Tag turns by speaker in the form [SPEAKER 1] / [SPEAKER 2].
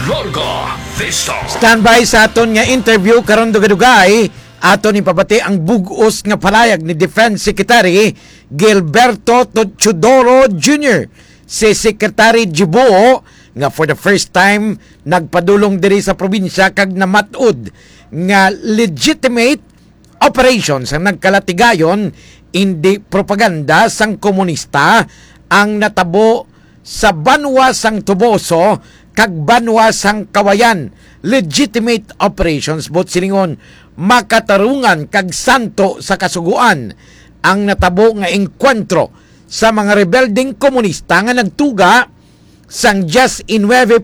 [SPEAKER 1] Larga Vista.
[SPEAKER 2] Standby sa aton nga interview karon dugay-dugay aton ipabati ang bugos nga palayag ni Defense Secretary Gilberto Chodoro Jr. Si Secretary Gibuo nga for the first time nagpadulong diri sa probinsya kag namatud nga legitimate operations ang nagkalatigayon hindi propaganda sang komunista ang natabo sa Banwa sang Tuboso kag Banwa sang Kawayan. Legitimate operations bot silingon makatarungan kag santo sa kasuguan ang natabo nga engkwentro sa mga rebelding komunista nga nagtuga sang Just 9